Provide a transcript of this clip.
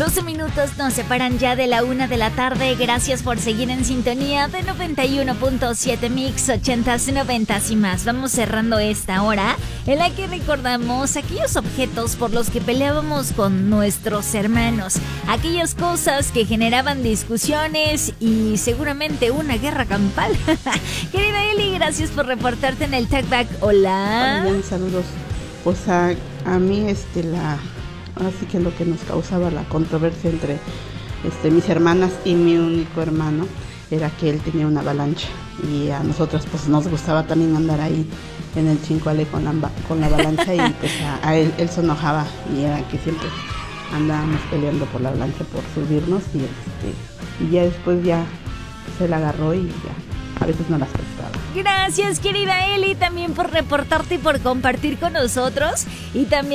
12 minutos nos separan ya de la 1 de la tarde. Gracias por seguir en sintonía de 91.7 Mix 80s, 90s y más. Vamos cerrando esta hora en la que recordamos aquellos objetos por los que peleábamos con nuestros hermanos, aquellas cosas que generaban discusiones y seguramente una guerra campal. Querida Eli, gracias por reportarte en el Talkback. Hola. Bien, saludos. Pues a mí así que lo que nos causaba la controversia entre mis hermanas y mi único hermano era que él tenía una avalancha y a nosotras pues nos gustaba también andar ahí en el Chincuale con la avalancha y pues a él se enojaba y era que siempre andábamos peleando por la avalancha, por subirnos y ya después ya se la agarró y ya a veces no las prestaba. Gracias, querida Eli, también por reportarte y por compartir con nosotros y también